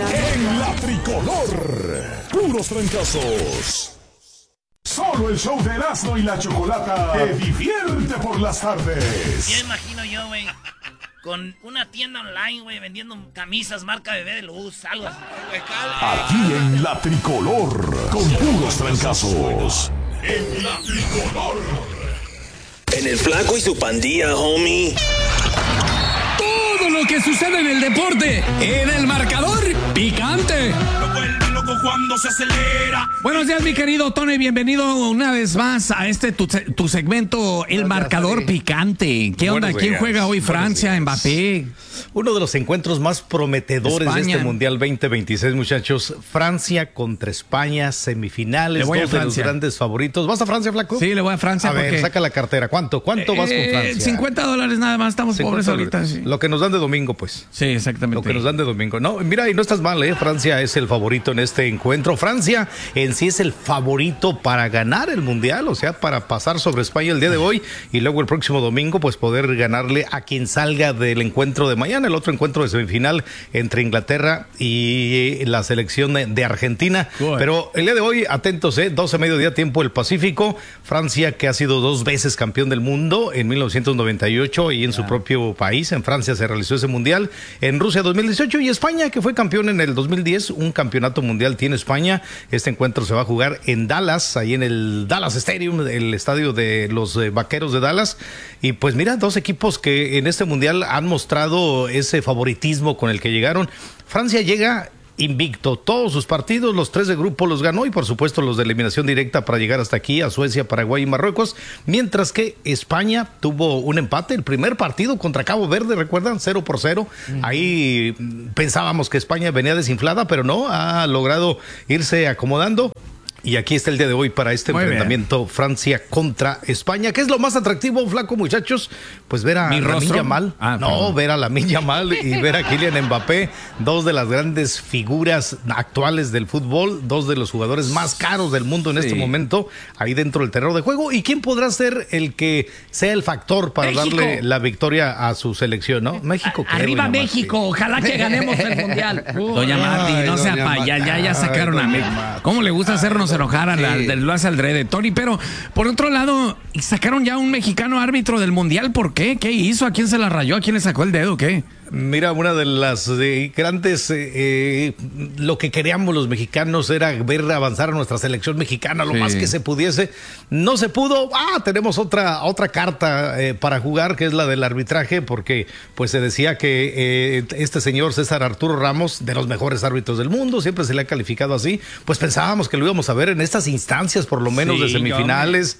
En la tricolor, puros trancazos. Solo el show de Erasmo y la Chocolata te divierte por las tardes. Ya imagino yo, güey, con una tienda online, güey, vendiendo camisas marca Bebé de Luz, algo así. Aquí en la tricolor, con puros trancazos. En la tricolor. En el Flaco y su pandilla, homie. Todo lo que sucede en el deporte, en el marcador picante. Cuando se acelera. Buenos días, mi querido Tony, bienvenido una vez más a tu segmento El Marcador Picante. ¿Qué onda? ¿Quién juega hoy? Francia, Mbappé. Uno de los encuentros más prometedores España. de este Mundial 2026, muchachos. Francia contra España, semifinales, Le voy a dos de los Francia. grandes favoritos. ¿Vas a Francia, Flaco? Sí, le voy a Francia. A ver, porque saca la cartera. ¿Cuánto vas con Francia? $50 nada más, estamos pobres ahorita. Sí. Lo que nos dan de domingo, pues. Sí, exactamente. Lo que nos dan de domingo. No, mira, y no estás mal, ¿eh? Francia es el favorito en este encuentro. Francia en sí es el favorito para ganar el Mundial, o sea, para pasar sobre España el día de hoy y luego el próximo domingo, pues poder ganarle a quien salga del encuentro de mañana, el otro encuentro de semifinal entre Inglaterra y la selección de Argentina. Good. Pero el día de hoy, atentos, 12 mediodía, tiempo del Pacífico. Francia, que ha sido 2 veces campeón del mundo en 1998 y en su propio país, en Francia se realizó ese Mundial, en Rusia 2018 y España, que fue campeón en el 2010, un campeonato mundial tiene España. Este encuentro se va a jugar en Dallas, ahí en el Dallas Stadium, el estadio de los Vaqueros de Dallas. Y pues mira, 2 equipos que en este mundial han mostrado ese favoritismo con el que llegaron. Francia llega invicto, todos sus partidos, los 3 de grupo los ganó y por supuesto los de eliminación directa para llegar hasta aquí a Suecia, Paraguay y Marruecos, mientras que España tuvo un empate, el primer partido contra Cabo Verde, ¿recuerdan? 0-0, ahí pensábamos que España venía desinflada, pero no, ha logrado irse acomodando. Y aquí está el día de hoy para este enfrentamiento Francia contra España. ¿Qué es lo más atractivo, Flaco, muchachos? Pues ver a Lamine Yamal. Ver a Lamine Yamal y ver a Kylian Mbappé, 2 de las grandes figuras actuales del fútbol, 2 de los jugadores más caros del mundo en este momento, ahí dentro del terreno de juego. ¿Y quién podrá ser el que sea el factor para darle la victoria a su selección, no? México. Arriba México, ojalá que ganemos el Mundial. Doña Mati, no sea ya sacaron a México. ¿Cómo le gusta hacernos enojar lo hace Aldrede, Tony? Pero por otro lado, sacaron ya un mexicano árbitro del Mundial. ¿Por qué? ¿Qué hizo? ¿A quién se la rayó? ¿A quién le sacó el dedo? ¿Qué? Mira, una de las grandes, lo que queríamos los mexicanos era ver avanzar a nuestra selección mexicana lo más que se pudiese. No se pudo. Tenemos otra carta para jugar, que es la del arbitraje, porque pues se decía que este señor César Arturo Ramos, de los mejores árbitros del mundo, siempre se le ha calificado así, pues pensábamos que lo íbamos a ver en estas instancias, por lo menos de semifinales,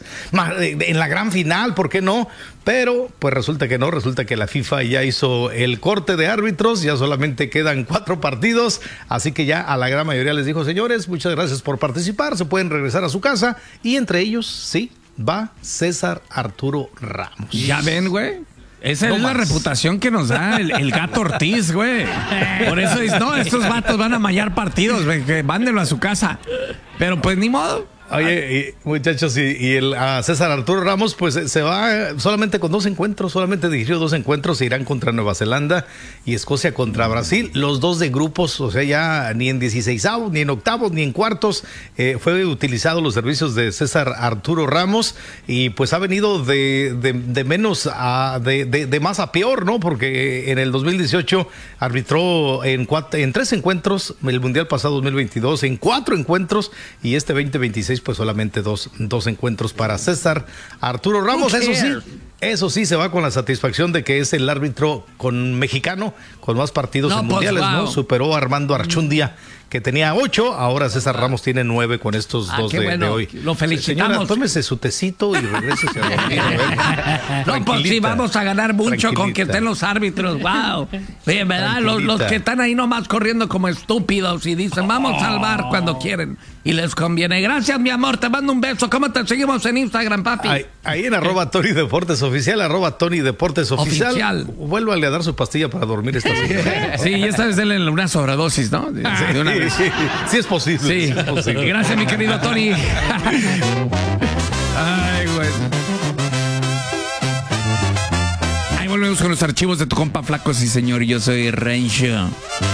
en la gran final, ¿por qué no? Pero pues resulta que no, resulta que la FIFA ya hizo el corte de árbitros, ya solamente quedan 4 partidos, así que ya a la gran mayoría les dijo: señores, muchas gracias por participar, se pueden regresar a su casa, y entre ellos, sí, va César Arturo Ramos. Ya ven, güey. Esa es la reputación que nos da el Gato Ortiz, güey. Por eso dice, no, estos vatos van a mallar partidos, güey, que mándenlo a su casa. Pero pues ni modo. Oye, muchachos, a César Arturo Ramos, pues se va solamente con 2 encuentros, solamente dirigió 2 encuentros, Irán contra Nueva Zelanda y Escocia contra Brasil, los 2 de grupos, o sea, ya ni en 16avos, ni en octavos, ni en cuartos, fue utilizado los servicios de César Arturo Ramos, y pues ha venido de menos de más a peor, ¿no? Porque en el 2018 arbitró en 3 encuentros, el Mundial pasado 2022, en 4 encuentros, y este 2026 pues solamente dos encuentros para César Arturo Ramos. Eso sí, se va con la satisfacción de que es el árbitro mexicano con más partidos en mundiales, ¿no? Superó a Armando Archundia, que tenía 8, ahora César Ramos tiene 9 con estos 2 de hoy. Lo felicitamos. Señora, tómese su tecito y regrésese a dormir. No, pues sí, vamos a ganar mucho con que estén los árbitros, wow. De verdad, los que están ahí nomás corriendo como estúpidos y dicen, vamos al bar cuando quieren y les conviene. Gracias, mi amor, te mando un beso. ¿Cómo te seguimos en Instagram, papi? Ahí en @TonyDeportesOficial, @TonyDeportesOficial. Vuélvale a dar su pastilla para dormir esta semana. Sí, y esta vez denle una sobredosis, ¿no? De una vez. Sí, es posible. Sí, es posible. Gracias, mi querido Tony. Ay, güey. Ahí volvemos con los archivos de tu compa Flaco, sí, señor. Yo soy Rancho.